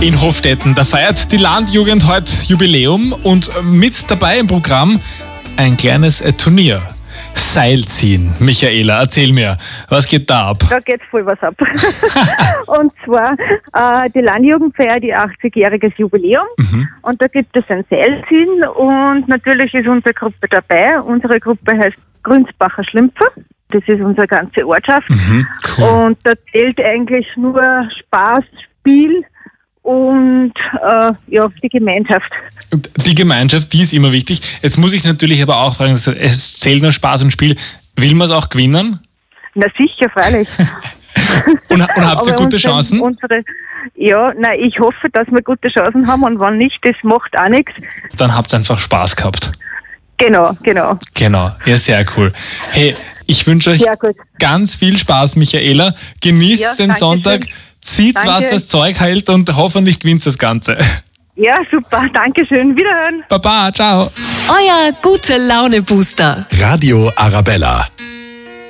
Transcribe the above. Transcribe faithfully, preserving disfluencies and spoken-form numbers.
in Hofstetten. Da feiert die Landjugend heute Jubiläum und mit dabei im Programm ein kleines Turnier. Seilziehen. Michaela, erzähl mir, was geht da ab? Da geht voll was ab. Und zwar, äh, die Landjugend feiert ihr achtzigjähriges Jubiläum. Mhm. Und da gibt es ein Seilziehen und natürlich ist unsere Gruppe dabei. Unsere Gruppe heißt Grünsbacher Schlümpfer. Das ist unsere ganze Ortschaft. Mhm, cool. Und da zählt eigentlich nur Spaß, Spiel und äh, ja, die Gemeinschaft. Die Gemeinschaft, die ist immer wichtig. Jetzt muss ich natürlich aber auch fragen, es zählt nur Spaß und Spiel. Will man es auch gewinnen? Na sicher, freilich. und, und habt ihr gute unsere, Chancen? Unsere, ja, na, ich hoffe, dass wir gute Chancen haben und wenn nicht, das macht auch nichts. Dann habt ihr einfach Spaß gehabt. Genau, genau. Genau, ja, sehr cool. Hey, ich wünsche euch ganz viel Spaß, Michaela. Genießt ja, den Sonntag, zieht was das Zeug hält und hoffentlich gewinnt das Ganze. Ja, super, danke schön. Wiederhören. Baba, ciao. Euer Gute-Laune-Booster. Radio Arabella.